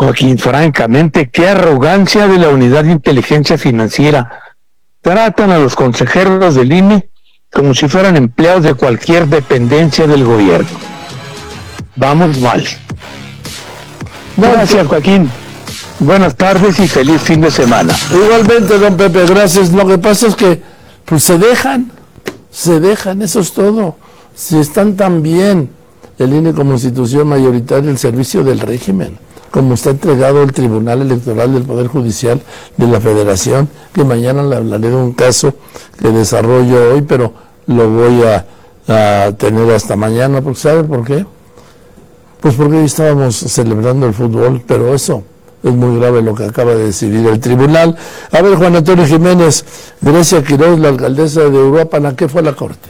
Joaquín, francamente, qué arrogancia de la Unidad de Inteligencia Financiera. Tratan a los consejeros del INE como si fueran empleados de cualquier dependencia del gobierno. Vamos mal. Gracias, Joaquín. Buenas tardes y feliz fin de semana. Igualmente, don Pepe, gracias. Lo que pasa es que pues se dejan, eso es todo. Si están tan bien el INE como institución mayoritaria al servicio del régimen, como está entregado el Tribunal Electoral del Poder Judicial de la Federación, que mañana le hablaré de un caso que desarrollo hoy, pero lo voy a tener hasta mañana, porque ¿sabe por qué? Pues porque hoy estábamos celebrando el fútbol, pero eso es muy grave lo que acaba de decidir el tribunal. A ver, Juan Antonio Jiménez, Grecia Quiroz, la alcaldesa de Uruapan, ¿a qué fue la corte?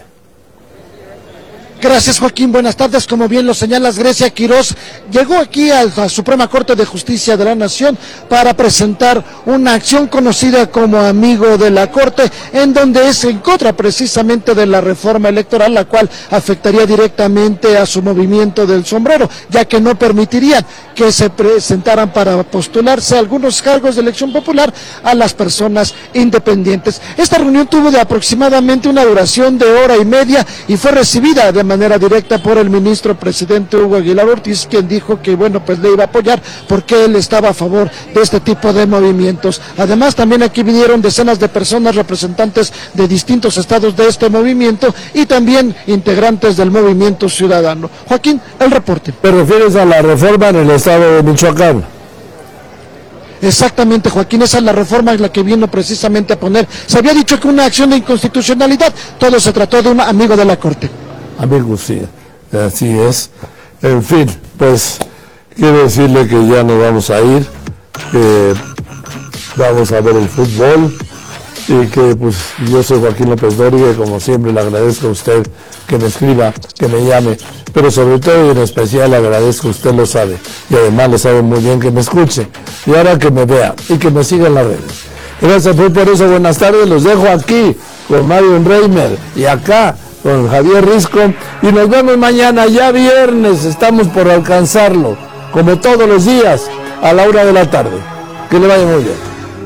Gracias, Joaquín, buenas tardes. Como bien lo señalas, Grecia Quiroz llegó aquí a la Suprema Corte de Justicia de la Nación para presentar una acción conocida como Amigo de la Corte, en donde es en contra precisamente de la reforma electoral, la cual afectaría directamente a su movimiento del sombrero, ya que no permitirían que se presentaran para postularse algunos cargos de elección popular a las personas independientes. Esta reunión tuvo de aproximadamente una duración de hora y media y fue recibida de manera directa por el ministro presidente Hugo Aguilar Ortiz, quien dijo que bueno, pues le iba a apoyar porque él estaba a favor de este tipo de movimientos. Además, también aquí vinieron decenas de personas representantes de distintos estados de este movimiento y también integrantes del movimiento ciudadano. Joaquín, el reporte. ¿Te refieres a la reforma en el estado de Michoacán? Exactamente, Joaquín, esa es la reforma en la que vino precisamente a poner. Se había dicho que una acción de inconstitucionalidad, todo se trató de un amigo de la Corte. Amigos, sí, así es. En fin, pues quiero decirle que ya nos vamos a ir, que vamos a ver el fútbol y que pues yo soy Joaquín López Dóriga y como siempre le agradezco a usted que me escriba, que me llame, pero sobre todo y en especial le agradezco, usted lo sabe, y además lo sabe muy bien, que me escuche y ahora que me vea y que me siga en las redes. Gracias por eso, buenas tardes, los dejo aquí con Mario Reimer y acá con Javier Risco, y nos vemos mañana, ya viernes, estamos por alcanzarlo, como todos los días, a la 1 de la tarde. Que le vaya muy bien.